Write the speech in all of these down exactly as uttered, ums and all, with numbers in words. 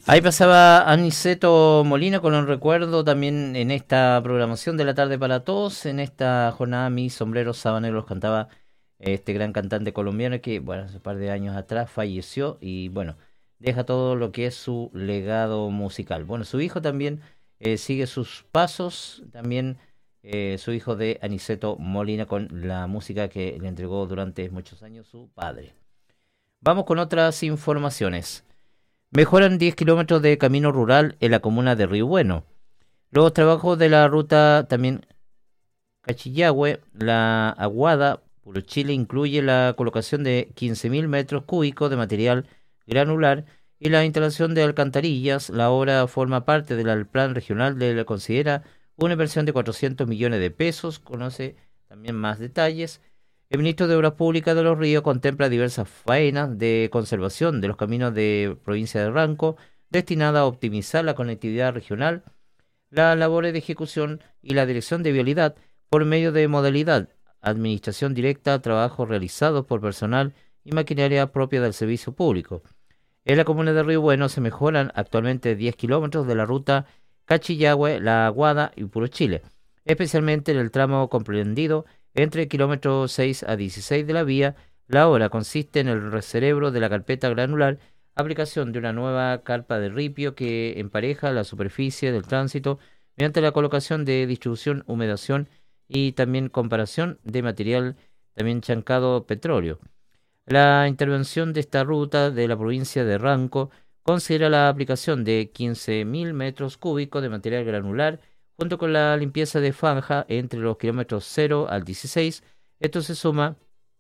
Ahí pasaba Aniceto Molina con un recuerdo también en esta programación de la tarde para todos. En esta jornada Mis Sombreros Sabaneros cantaba este gran cantante colombiano que, bueno, hace un par de años atrás falleció y, bueno, deja todo lo que es su legado musical. Bueno, su hijo también eh, sigue sus pasos, también eh, su hijo de Aniceto Molina con la música que le entregó durante muchos años su padre. Vamos con otras informaciones. Mejoran diez kilómetros de camino rural en la comuna de Río Bueno. Los trabajos de la ruta también Cachillahue, la Aguada, por Chile incluye la colocación de quince mil metros cúbicos de material granular y la instalación de alcantarillas. La obra forma parte del plan regional de la considera una inversión de cuatrocientos millones de pesos. Conoce también más detalles. El ministro de Obras Públicas de Los Ríos contempla diversas faenas de conservación de los caminos de provincia de Ranco destinada a optimizar la conectividad regional, las labores de ejecución y la dirección de vialidad por medio de modalidad, administración directa, trabajos realizados por personal y maquinaria propia del servicio público. En la comuna de Río Bueno se mejoran actualmente diez kilómetros de la ruta Cachillahue, La Aguada y Puro Chile, especialmente en el tramo comprendido entre kilómetros seis a dieciséis de la vía. La obra consiste en el recerebro de la carpeta granular, aplicación de una nueva carpa de ripio que empareja la superficie del tránsito mediante la colocación de distribución, humedación y también comparación de material también chancado petróleo. La intervención de esta ruta de la provincia de Ranco considera la aplicación de quince mil metros cúbicos de material granular junto con la limpieza de franja entre los kilómetros cero al dieciséis. Esto se suma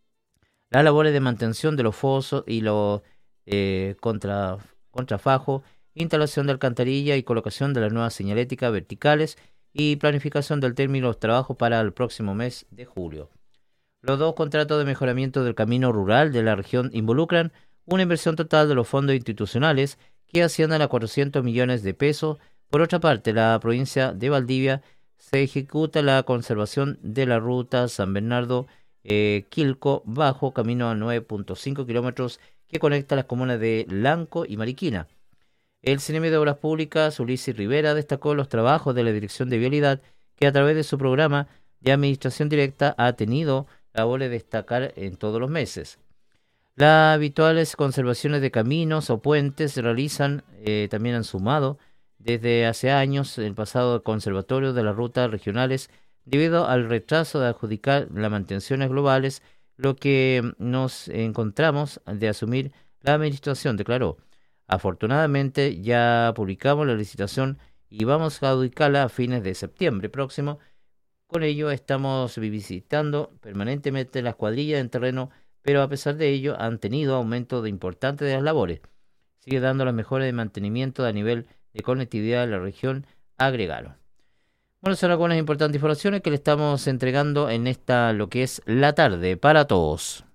las labores de mantención de los fosos y los eh, contra, contrafajos, instalación de alcantarilla y colocación de las nuevas señaléticas verticales y planificación del término de los trabajos para el próximo mes de julio. Los dos contratos de mejoramiento del camino rural de la región involucran una inversión total de los fondos institucionales que ascienden a cuatrocientos millones de pesos. Por otra parte, la provincia de Valdivia se ejecuta la conservación de la ruta San Bernardo eh, Quilco Bajo, camino a nueve punto cinco kilómetros que conecta las comunas de Lanco y Mariquina. El C N M de Obras Públicas, Ulises Rivera, destacó los trabajos de la Dirección de Vialidad, que a través de su programa de administración directa ha tenido labores de destacar en todos los meses. Las habituales conservaciones de caminos o puentes se realizan, eh, también han sumado desde hace años el pasado conservatorio de las rutas regionales debido al retraso de adjudicar las mantenciones globales, lo que nos encontramos de asumir la administración, declaró. Afortunadamente ya publicamos la licitación y vamos a adjudicarla a fines de septiembre próximo. Con ello estamos visitando permanentemente las cuadrillas en terreno, pero a pesar de ello han tenido aumento de importante de las labores. Sigue dando las mejoras de mantenimiento a nivel de conectividad de la región, agregaron. Bueno, son algunas importantes informaciones que le estamos entregando en esta, lo que es la tarde para todos.